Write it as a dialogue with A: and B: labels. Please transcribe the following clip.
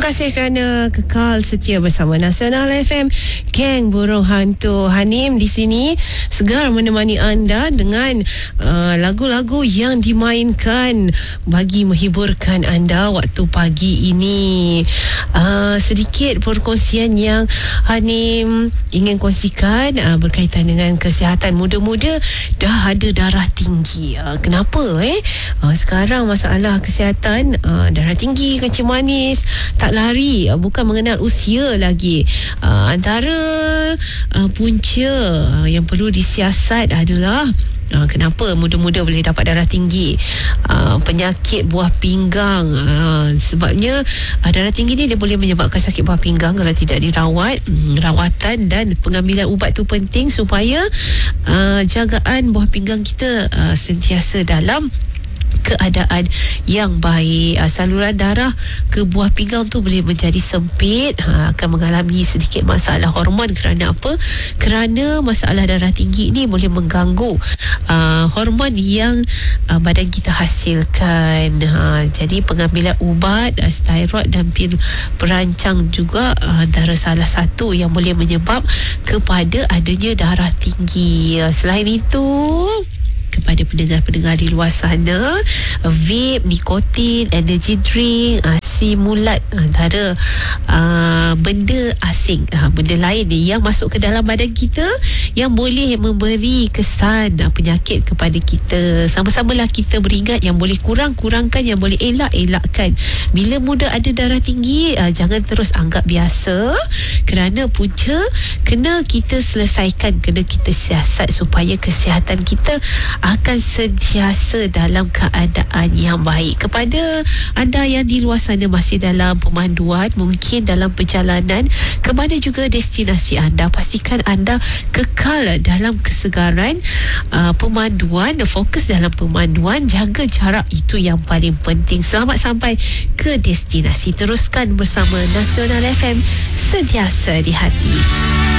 A: kasih kerana kekal setia bersama Nasional FM. Geng Burung Hantu Hanim di sini segar menemani anda dengan lagu-lagu yang dimainkan bagi menghiburkan anda waktu pagi ini. Sedikit perkongsian yang Hanim ingin kongsikan berkaitan dengan kesihatan. Muda-muda dah ada darah tinggi. Kenapa? Sekarang masalah kesihatan, darah tinggi, kencing manis, tak lari, bukan mengenal usia lagi. Antara punca yang perlu disiasat adalah kenapa muda-muda boleh dapat darah tinggi. Penyakit buah pinggang. Sebabnya darah tinggi ni dia boleh menyebabkan sakit buah pinggang kalau tidak dirawat. Rawatan dan pengambilan ubat tu penting supaya jagaan buah pinggang kita sentiasa dalam keadaan yang baik. Saluran darah ke buah pinggang tu boleh menjadi sempit, akan mengalami sedikit masalah hormon. Kerana apa? Kerana masalah darah tinggi ni boleh mengganggu hormon yang badan kita hasilkan. Jadi pengambilan ubat steroid dan pil perancang juga antara salah satu yang boleh menyebab kepada adanya darah tinggi. Selain itu, kepada pendengar-pendengar di luar sana, vape, nikotin, energy drink, simulat antara benda asing, benda lain ni yang masuk ke dalam badan kita yang boleh memberi kesan penyakit kepada kita. Sama-samalah kita beringat yang boleh kurangkan, yang boleh elakkan. Bila muda ada darah tinggi, jangan terus anggap biasa, kerana punca kena kita selesaikan, kena kita siasat supaya kesihatan kita akan sentiasa dalam keadaan yang baik. Kepada anda yang di luar sana masih dalam pemanduan, mungkin dalam perjalanan ke mana juga destinasi anda, pastikan anda kekal dalam kesegaran pemanduan, fokus dalam pemanduan, jaga jarak, itu yang paling penting. Selamat sampai ke destinasi. Teruskan bersama Nasional FM, sentiasa di hati.